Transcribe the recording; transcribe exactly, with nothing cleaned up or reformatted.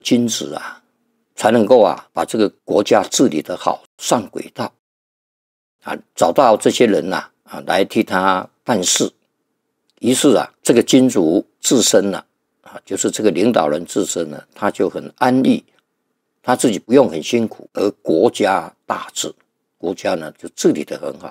君子啊，才能够啊把这个国家治理得好，上轨道啊，找到这些人呐 啊, 啊来替他办事。于是啊，这个君主自身呢 啊, 啊，就是这个领导人自身呢，他就很安逸，他自己不用很辛苦，而国家大治，国家呢就治理得很好。